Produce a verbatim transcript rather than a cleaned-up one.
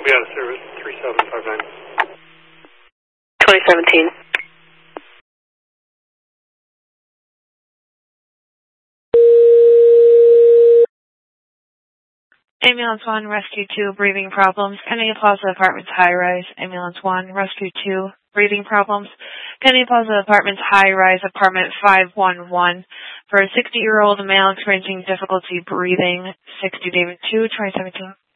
be out of service, three seven five nine. twenty seventeen. Ambulance one, Rescue two, breathing problems. Kennedy Plaza Apartments high rise. Ambulance one, Rescue two, breathing problems. Kennedy Plaza Apartments high rise, apartment five one one. For a sixty-year-old male experiencing difficulty breathing, sixty David two, twenty seventeen.